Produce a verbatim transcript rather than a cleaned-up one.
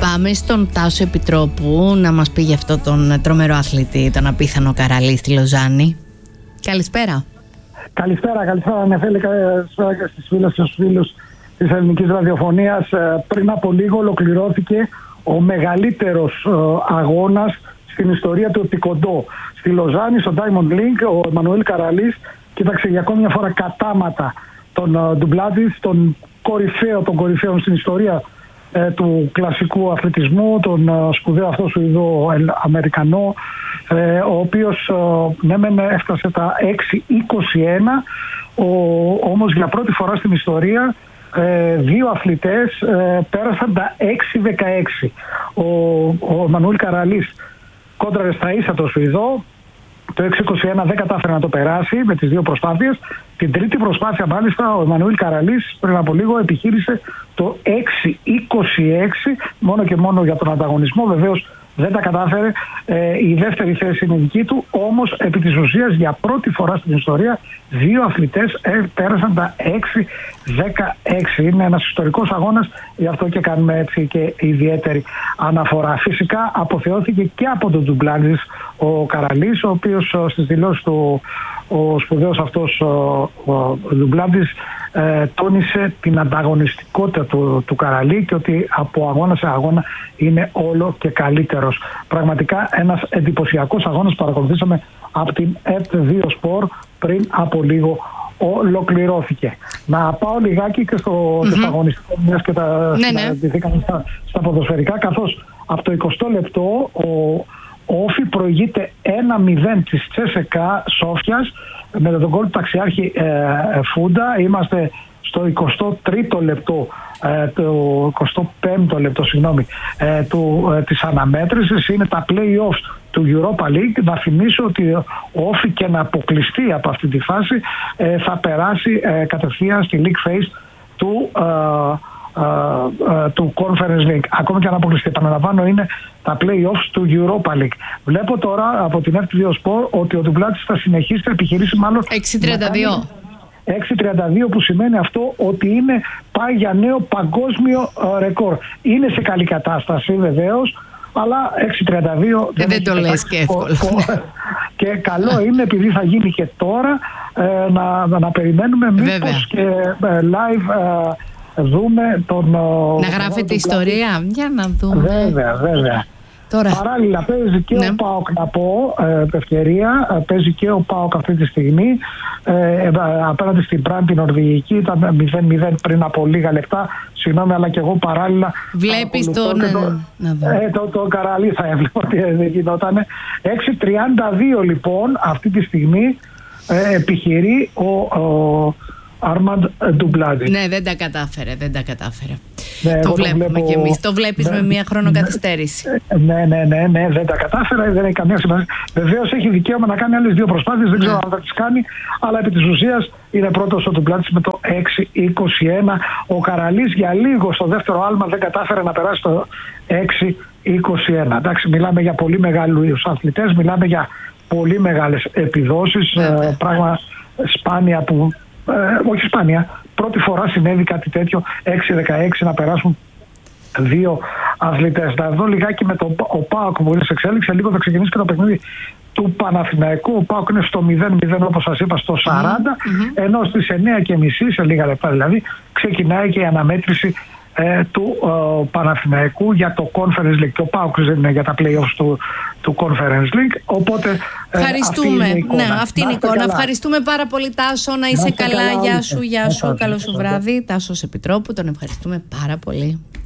Πάμε στον Τάσο Επιτρόπου να μας πει για αυτό τον τρομερό αθλητή, τον απίθανο Καραλή στη Λοζάνη. Καλησπέρα. Καλησπέρα, καλησπέρα Νεφέλη, καλησπέρα και στις φίλες και στους φίλους της ελληνικής ραδιοφωνίας. Πριν από λίγο ολοκληρώθηκε ο μεγαλύτερος αγώνας στην ιστορία του Τικοντό. Στη Λοζάνη, στο Diamond League, ο Εμμανουήλ Καραλής κοίταξε για ακόμη μια φορά κατάματα τον Ντουμπλάτης, τον κορυφαίο των κορυφαίων στην ιστορία ε, του κλασικού αθλητισμού, τον ε, σπουδαίο αυτό Σουηδό Αμερικανό, ε, ο οποίος ε, ναι μεν έφτασε τα έξι είκοσι ένα, ο, όμως για πρώτη φορά στην ιστορία ε, δύο αθλητές ε, πέρασαν τα έξι δεκαέξι. Ο, ο Εμμανουήλ Καραλής κόντραρε στα ίσα το Σουηδό. Το έξι είκοσι ένα δεν κατάφερε να το περάσει με τις δύο προσπάθειες. Την τρίτη προσπάθεια μάλιστα ο Εμμανουήλ Καραλής πριν από λίγο επιχείρησε το έξι είκοσι έξι μόνο και μόνο για τον ανταγωνισμό. Βεβαίως δεν τα κατάφερε. Ε, η δεύτερη θέση είναι δική του. Όμως επί της ουσίας για πρώτη φορά στην ιστορία δύο αθλητές ε, πέρασαν τα έξι δεκαέξι. Είναι ένας ιστορικός αγώνας, γι' αυτό και κάνουμε έτσι και ιδιαίτερη αναφορά. Φυσικά αποθεώθηκε και από τον Ντουμπλάτης ο Καραλής, ο οποίος στις δηλώσεις του, ο σπουδαίος αυτός ο, ο Ντουμπλάτης ε, τόνισε την ανταγωνιστικότητα του, του Καραλή και ότι από αγώνα σε αγώνα είναι όλο και καλύτερος. Πραγματικά ένας εντυπωσιακός αγώνας παρακολουθήσαμε από την ΕΤ δύο Sport πριν από λίγο ολοκληρώθηκε. Να πάω λιγάκι και στο, mm-hmm. στο αγωνιστικό, μιας και τα ναι, συναντηθήκαμε ναι. στα, στα ποδοσφαιρικά, καθώς από το εικοστό λεπτό ο, ο Όφη προηγείται ένα μηδέν της Τσέσεκα Σόφιας με τον γκολ του ταξιάρχη ε, ε, Φούντα. Είμαστε στο εικοστό τρίτο λεπτό, ε, το εικοστό πέμπτο λεπτό συγγνώμη, ε, του, ε, της αναμέτρησης. Είναι τα play-offs του Europa League. Να θυμίσω ότι ο Όφη και να αποκλειστεί από αυτή τη φάση ε, θα περάσει ε, κατευθείαν στη League Phase του, ε, ε, ε, του Conference League. Ακόμη και αν αποκλειστεί, επαναλαμβάνω, είναι τα play-offs του Europa League. Βλέπω τώρα από την ΕΤ δύο Sport ότι ο Ντουμπλάτης θα συνεχίσει να επιχειρήσει μάλλον έξι τριάντα δύο. έξι τριάντα δύο, που σημαίνει αυτό ότι είναι, πάει για νέο παγκόσμιο uh, ρεκόρ. Είναι σε καλή κατάσταση βεβαίως, αλλά έξι τριάντα δύο δεν, δεν το λες και εύκολο. Και καλό είναι, επειδή θα γίνει και τώρα, ε, να, να περιμένουμε μήπως και ε, live ε, δούμε τον... Να γράφεται ιστορία, για να δούμε. Βέβαια, βέβαια. Τώρα. Παράλληλα παίζει και ναι. ο ΠΑΟΚ, να πω, ε, ευκαιρία, παίζει και ο ΠΑΟΚ αυτή τη στιγμή ε, ε, απέναντι στην Μπραν την Νορβηγική. Ήταν μηδέν μηδέν πριν από λίγα λεπτά, συγγνώμη, αλλά και εγώ παράλληλα βλέπεις τον... το, να δω. Ε, το, το Καραλή θα έβλεπα ότι δεν γινότανε. έξι τριάντα δύο λοιπόν αυτή τη στιγμή ε, επιχειρεί ο, ο Άρμαντ Ντουμπλάτης. Ναι, δεν τα κατάφερε, δεν τα κατάφερε. Ναι, το βλέπουμε βλέπω... κι εμείς. Το βλέπεις ναι, με μία χρόνο καθυστέρηση. Ναι, ναι, ναι, ναι, δεν τα κατάφερα, δεν έχει καμία σημασία. Βεβαίως έχει δικαίωμα να κάνει άλλες δύο προσπάθειες, δεν ξέρω ναι. αν θα τις κάνει, αλλά επί της ουσίας είναι πρώτος ο Ντουμπλάτης με το έξι είκοσι ένα. Ο Καραλής για λίγο στο δεύτερο άλμα δεν κατάφερε να περάσει το έξι είκοσι ένα. Εντάξει, μιλάμε για πολύ μεγάλους αθλητές, μιλάμε για πολύ μεγάλες επιδόσεις, ε, πράγμα σπάνια που. Ε, όχι σπάνια, πρώτη φορά συνέβη κάτι τέτοιο, έξι δεκαέξι να περάσουν δύο αθλητές. Να δω λιγάκι με τον ο ΠΑΟΚ που είναι σε εξέλιξη, λίγο θα ξεκινήσει και το παιχνίδι του Παναθηναϊκού. Ο ΠΑΟΚ είναι στο μηδέν μηδέν όπως σας είπα στο σαράντα, mm-hmm. ενώ στις εννιά και μισή, σε λίγα λεπτά δηλαδή, ξεκινάει και η αναμέτρηση ε, του ε, Παναθηναϊκού για το Conference League. Και ο ΠΑΟΚ δεν είναι για τα play-offs του, του Conference League, οπότε ευχαριστούμε. Ε, αυτή είναι ναι, αυτή είναι η εικόνα. Ευχαριστούμε πάρα πολύ, Τάσο, να είσαι να καλά. καλά. Γεια σου, γεια σου, καλό σου βράδυ. Τάσος Επιτρόπου, τον ευχαριστούμε πάρα πολύ.